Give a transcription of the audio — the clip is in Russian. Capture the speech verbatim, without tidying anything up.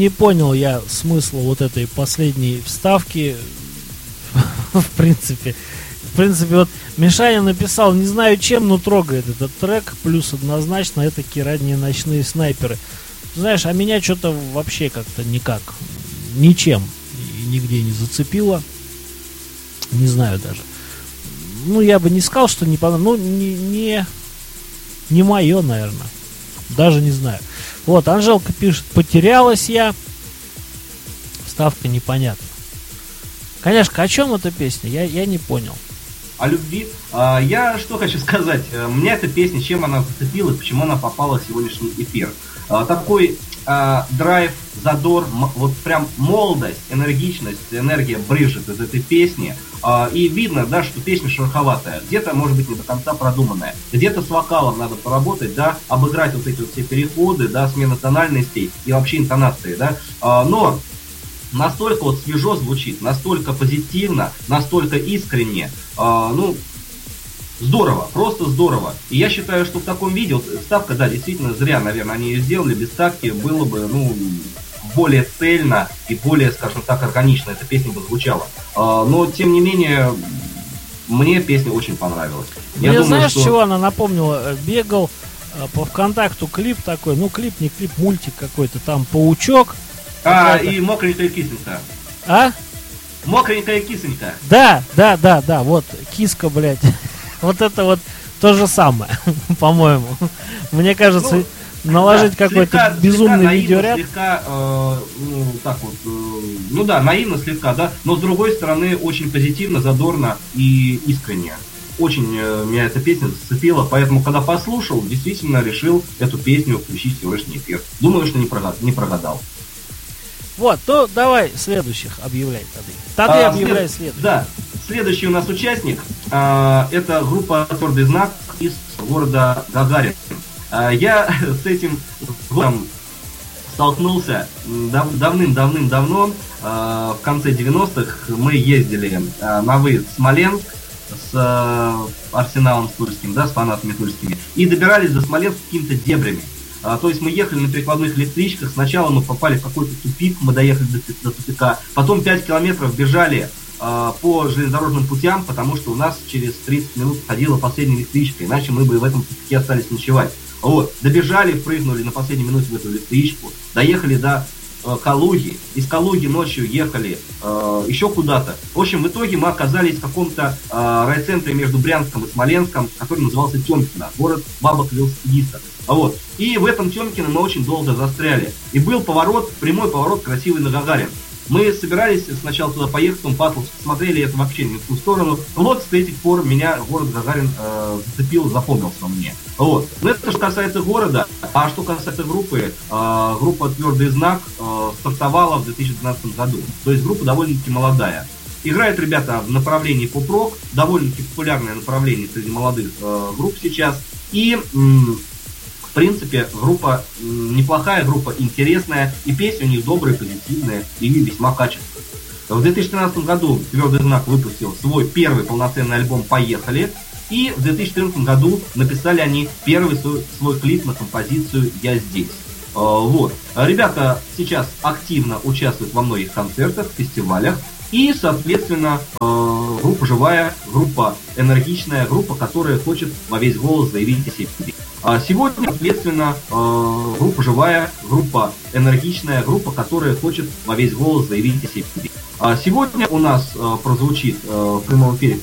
не понял я смысла вот этой последней вставки. В принципе. В принципе, вот Мишаня написал, не знаю чем, но трогает этот трек. Плюс однозначно это ранние ночные снайперы. Знаешь, а меня что-то вообще как-то никак, ничем и нигде не зацепило. Не знаю даже. Ну, я бы не сказал, что не понравилось. Ну, не, не, не мое, наверное. Даже не знаю. Вот, Анжелка пишет, потерялась я. Вставка непонятна. Конечно, о чем эта песня? Я, я не понял. О любви. А, я что хочу сказать. Меня эта песня, чем она зацепила, почему она попала в сегодняшний эфир. А, такой а, драйв, задор, м- вот прям молодость, энергичность, энергия брызжет из этой песни. А, и видно, да, что песня шероховатая. Где-то, может быть, не до конца продуманная. Где-то с вокалом надо поработать, да, обыграть вот эти вот все переходы, да, смена тональностей и вообще интонации, да. А, но настолько вот свежо звучит, настолько позитивно, настолько искренне, э, ну, здорово, просто здорово. И я считаю, что в таком виде, вот, ставка, да, действительно зря, наверное, они ее сделали, без ставки было бы, ну, более цельно и более, скажем так, органично эта песня бы звучала. Э, но, тем не менее, мне песня очень понравилась. Мне, я думаю, знаешь, что... чего она напомнила? Бегал э, по ВКонтакту клип такой, ну, клип, не клип, мультик какой-то, там, паучок. А, и мокренькая кисонька. А? Мокренькая кисонька. Да, да, да, да, вот, киска, блядь. Вот это вот то же самое, по-моему. Мне кажется, ну, наложить да, какой-то слегка, безумный слегка видеоряд. Наивно, слегка, э, ну, так вот, э, ну да, наивно слегка, да, но с другой стороны очень позитивно, задорно и искренне. Очень э, меня эта песня зацепила, поэтому, когда послушал, действительно решил эту песню включить в сегодняшний эфир. Думаю, что не прогадал. Не прогадал. Вот, то давай следующих объявляй тогда. Тогда а, объявляй след... следующих. Да, следующий у нас участник, а, это группа «Твердый знак» из города Гагарин. А, я с этим городом столкнулся дав- давным-давным-давно, а, в конце девяностых. Мы ездили а, на выезд в Смоленск с а, Арсеналом с Тульским, да, с фанатами тульскими, и добирались до Смоленска какими-то дебрями. А, то есть мы ехали на перекладных электричках, сначала мы попали в какой-то тупик, мы доехали до, до тупика, потом пять километров бежали а, по железнодорожным путям, потому что у нас через тридцать минут ходила последняя электричка, иначе мы бы в этом тупике остались ночевать. Вот, добежали, прыгнули на последней минуте в эту электричку, доехали до э, Калуги, из Калуги ночью ехали э, еще куда-то. В общем, в итоге мы оказались в каком-то э, райцентре между Брянском и Смоленском, который назывался Тёмкино, город бабок-велосипедистов. Вот. И в этом Тёмкино мы очень долго застряли. И был поворот, прямой поворот красивый на Гагарин. Мы собирались сначала туда поехать, потом паспорт смотрели, это вообще не в ту сторону. Вот с этих пор меня город Гагарин э, зацепил, запомнился мне. Вот. Но это что касается города. А что касается группы, э, группа «Твердый знак» э, стартовала в две тысячи двенадцатом году. То есть группа довольно-таки молодая. Играют ребята в направлении поп-рок, довольно-таки популярное направление среди молодых э, групп сейчас. И... М- В принципе, группа неплохая, группа интересная, и песни у них добрые, позитивные и весьма качественные. В две тысячи тринадцатом году «Твердый знак» выпустил свой первый полноценный альбом «Поехали», и в две тысячи четырнадцатом году написали они первый свой, свой клип на композицию «Я здесь». Вот. Ребята сейчас активно участвуют во многих концертах, фестивалях, и, соответственно, группа живая, группа энергичная, группа, которая хочет во весь голос заявить о себе. Сегодня, соответственно, группа живая, группа энергичная, группа, которая хочет во весь голос заявить о себе. Сегодня у нас прозвучит в прямом эфире